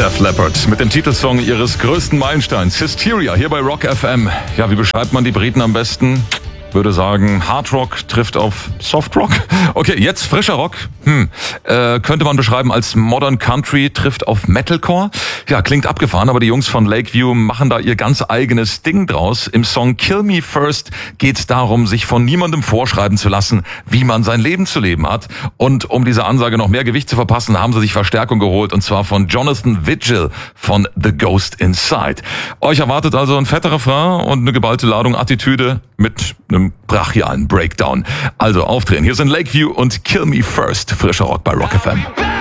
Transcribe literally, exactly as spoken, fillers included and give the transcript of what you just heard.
Def Leppard mit dem Titelsong ihres größten Meilensteins, Hysteria, hier bei Rock F M. Ja, wie beschreibt man die Briten am besten? Würde sagen, Hard Rock trifft auf Soft Rock. Okay, jetzt frischer Rock. Hm, äh, könnte man beschreiben als Modern Country trifft auf Metalcore. Ja, klingt abgefahren, aber die Jungs von Lakeview machen da ihr ganz eigenes Ding draus. Im Song Kill Me First geht's darum, sich von niemandem vorschreiben zu lassen, wie man sein Leben zu leben hat. Und um dieser Ansage noch mehr Gewicht zu verpassen, haben sie sich Verstärkung geholt, und zwar von Jonathan Vigil von The Ghost Inside. Euch erwartet also ein fetter Refrain und eine geballte Ladung Attitüde mit einem brachialen Breakdown. Also aufdrehen. Hier sind Lakeview und Kill Me First. Frischer Rock bei Rock F M.